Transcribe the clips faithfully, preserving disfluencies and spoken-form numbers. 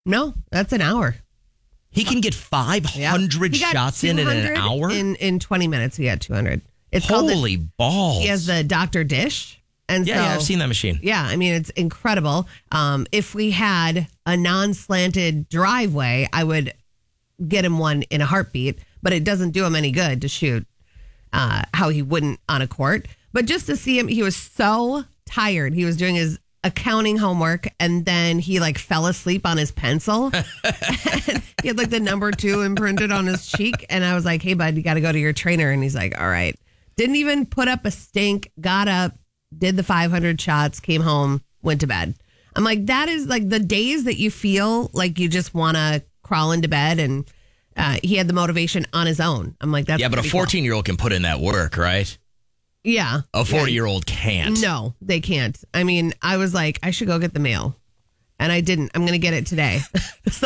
No, that's an hour. He can get five hundred yeah. shots in in an hour? In, in twenty minutes, he got two hundred. It's Holy the, balls. He has the Doctor Dish. And yeah, so, yeah, I've seen that machine. Yeah, I mean, it's incredible. Um, if we had a non-slanted driveway, I would get him one in a heartbeat, but it doesn't do him any good to shoot uh, how he wouldn't on a court. But just to see him, he was so tired. He was doing his accounting homework, and then he like fell asleep on his pencil. He had like the number two imprinted on his cheek. And I was like, hey, bud, you got to go to your trainer. And he's like, all right. Didn't even put up a stink, got up, did the five hundred shots, came home, went to bed. I'm like, that is like the days that you feel like you just want to crawl into bed. And uh, he had the motivation on his own. I'm like, that's yeah, but a fourteen year old can put in that work, right? Yeah. A forty year old can't. No, they can't. I mean, I was like, I should go get the mail. And I didn't. I'm going to get it today. So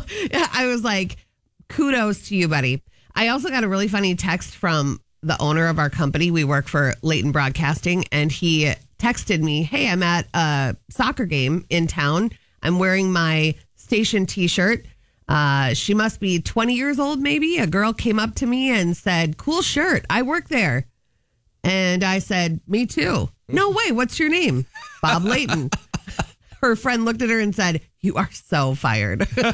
I was like, kudos to you, buddy. I also got a really funny text from the owner of our company. We work for Leighton Broadcasting, and he texted me, hey, I'm at a soccer game in town. I'm wearing my station t-shirt. Uh, she must be twenty years old, maybe. A girl came up to me and said, cool shirt. I work there. And I said, me too. No way. What's your name? Bob Leighton. Her friend looked at her and said, you are so fired. It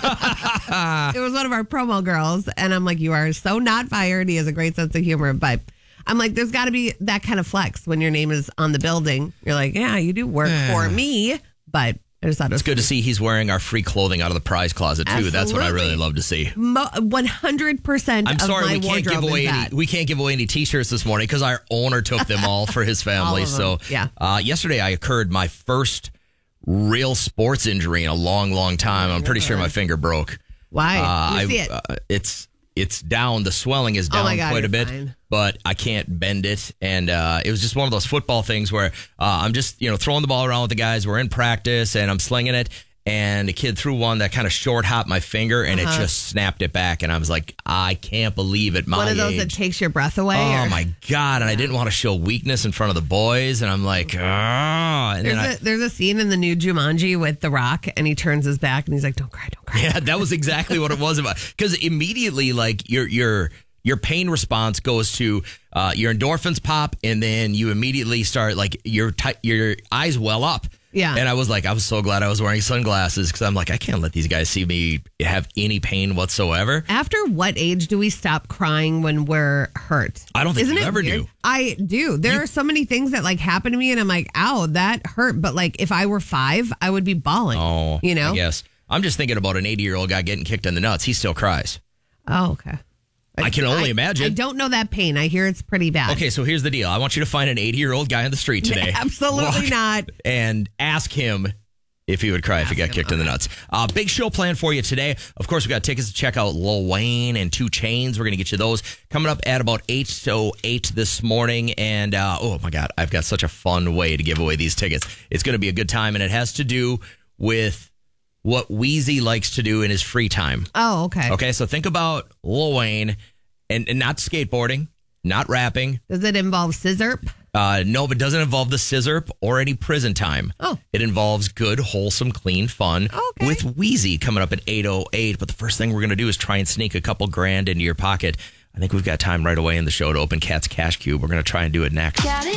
was one of our promo girls. And I'm like, you are so not fired. He has a great sense of humor. But I'm like, there's got to be that kind of flex when your name is on the building. You're like, yeah, you do work for me. But I just thought it was It's good to see he's wearing our free clothing out of the prize closet, too. Absolutely. That's what I really love to see. Mo- one hundred percent I'm of sorry my we can't give wardrobe away is any. that. We can't give away any T-shirts this morning because our owner took them all for his family. All of so them, yeah. Uh, yesterday I occurred my first real sports injury in a long, long time. I'm pretty sure my finger broke. Why? Uh, Let me see I, it. uh, it's it's down. The swelling is Oh down my God, quite a you're bit, fine. but I can't bend it. And uh, it was just one of those football things where uh, I'm just you know throwing the ball around with the guys. We're in practice and I'm slinging it. And a kid threw one that kind of short hopped my finger, and uh-huh. it just snapped it back. And I was like, I can't believe it. My One of those age. that takes your breath away? Oh, or? my God. And I didn't want to show weakness in front of the boys. And I'm like, ah. And There's, then a, I, there's a scene in the new Jumanji with The Rock, and he turns his back, and he's like, don't cry, don't cry. yeah, that was exactly what it was about. Because immediately, like, your your your pain response goes to uh, your endorphins pop, and then you immediately start, like, your t- your eyes well up. Yeah. And I was like, I was so glad I was wearing sunglasses because I'm like, I can't let these guys see me have any pain whatsoever. After what age do we stop crying when we're hurt? I don't think Isn't you it ever weird? do. I do. There You- are so many things that like happen to me, and I'm like, ow, that hurt. But like, if I were five, I would be bawling. Oh, you know? I guess. I'm just thinking about an eighty-year-old guy getting kicked in the nuts. He still cries. Oh, okay. I can only I, imagine. I don't know that pain. I hear it's pretty bad. Okay, so here's the deal. I want you to find an eighty-year-old guy on the street today. Absolutely Walk not. And ask him if he would cry if he got kicked in the nuts. Uh, big show planned for you today. Of course, we got tickets to check out Lil Wayne and two Chainz. We're going to get you those coming up at about eight to eight this morning. And, uh, oh, my God, I've got such a fun way to give away these tickets. It's going to be a good time, and it has to do with what Wheezy likes to do in his free time. Oh, okay. Okay, so think about Lil Wayne and, and not skateboarding, not rapping. Does it involve scissor? Uh, no, but it doesn't involve the scissor or any prison time. Oh. It involves good, wholesome, clean fun Okay. with Wheezy coming up at eight oh eight. But the first thing we're going to do is try and sneak a couple grand into your pocket. I think we've got time right away in the show to open Cat's Cash Cube. We're going to try and do it next. Got it